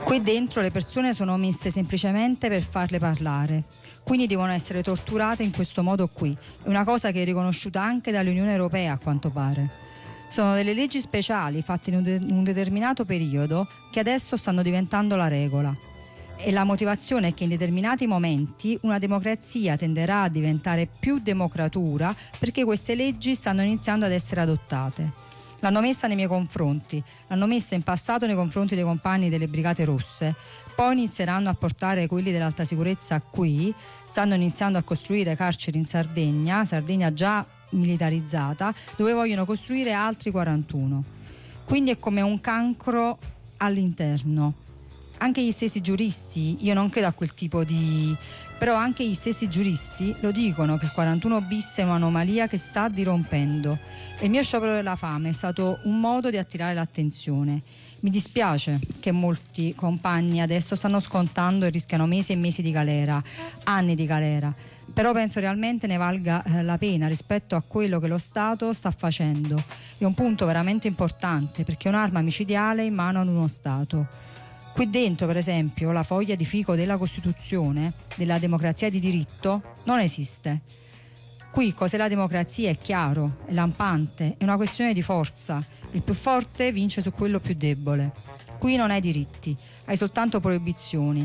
Qui dentro le persone sono messe semplicemente per farle parlare, quindi devono essere torturate in questo modo qui. È una cosa che è riconosciuta anche dall'Unione Europea, a quanto pare. Sono delle leggi speciali fatte in un determinato periodo che adesso stanno diventando la regola. E la motivazione è che in determinati momenti una democrazia tenderà a diventare più democratura perché queste leggi stanno iniziando ad essere adottate. L'hanno messa nei miei confronti, l'hanno messa in passato nei confronti dei compagni delle Brigate Rosse, poi inizieranno a portare quelli dell'alta sicurezza qui, stanno iniziando a costruire carceri in Sardegna già militarizzata, dove vogliono costruire altri 41. Quindi è come un cancro all'interno. Anche gli stessi giuristi, io non credo a quel tipo di... però anche gli stessi giuristi lo dicono che il 41 bis è un'anomalia che sta dirompendo. E il mio sciopero della fame è stato un modo di attirare l'attenzione. Mi dispiace che molti compagni adesso stanno scontando e rischiano mesi e mesi di galera, anni di galera, però penso realmente ne valga la pena rispetto a quello che lo Stato sta facendo. È un punto veramente importante perché è un'arma micidiale in mano ad uno Stato. Qui dentro, per esempio, la foglia di fico della Costituzione, della democrazia di diritto, non esiste. Qui cos'è la democrazia è chiaro, è lampante, è una questione di forza. Il più forte vince su quello più debole. Qui non hai diritti, hai soltanto proibizioni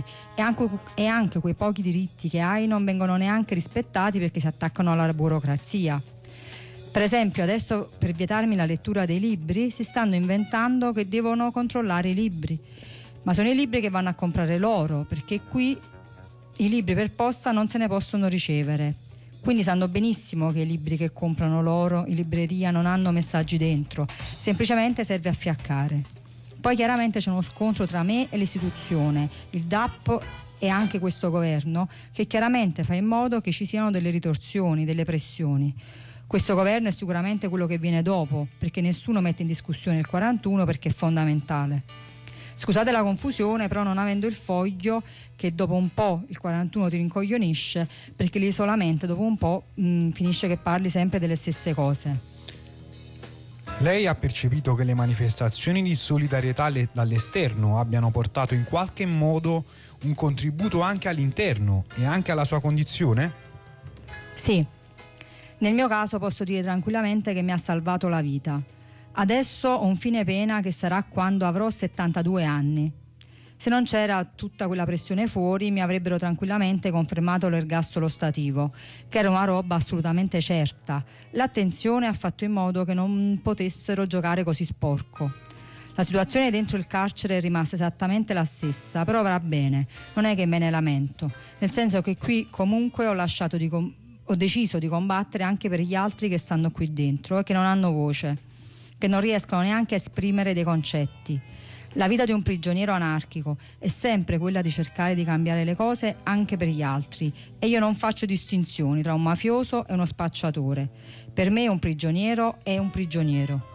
e anche quei pochi diritti che hai non vengono neanche rispettati perché si attaccano alla burocrazia. Per esempio, adesso per vietarmi la lettura dei libri si stanno inventando che devono controllare i libri. Ma sono i libri che vanno a comprare loro, perché qui i libri per posta non se ne possono ricevere. Quindi sanno benissimo che i libri che comprano loro in libreria non hanno messaggi dentro, semplicemente serve a fiaccare. Poi chiaramente c'è uno scontro tra me e l'istituzione, il DAP e anche questo governo, che chiaramente fa in modo che ci siano delle ritorsioni, delle pressioni. Questo governo è sicuramente quello che viene dopo, perché nessuno mette in discussione il 41 perché è fondamentale. Scusate la confusione, però non avendo il foglio, che dopo un po' il 41 ti rincoglionisce, perché l'isolamento dopo un po' finisce che parli sempre delle stesse cose. Lei ha percepito che le manifestazioni di solidarietà dall'esterno abbiano portato in qualche modo un contributo anche all'interno e anche alla sua condizione? Sì, nel mio caso posso dire tranquillamente che mi ha salvato la vita. Adesso ho un fine pena che sarà quando avrò 72 anni. Se non c'era tutta quella pressione fuori mi avrebbero tranquillamente confermato l'ergastolo stativo, che era una roba assolutamente certa. L'attenzione ha fatto in modo che non potessero giocare così sporco. La situazione dentro il carcere è rimasta esattamente la stessa, però va bene, non è che me ne lamento, nel senso che qui comunque ho deciso di combattere anche per gli altri che stanno qui dentro e che non hanno voce, che non riescono neanche a esprimere dei concetti. La vita di un prigioniero anarchico è sempre quella di cercare di cambiare le cose anche per gli altri e io non faccio distinzioni tra un mafioso e uno spacciatore. Per me un prigioniero è un prigioniero.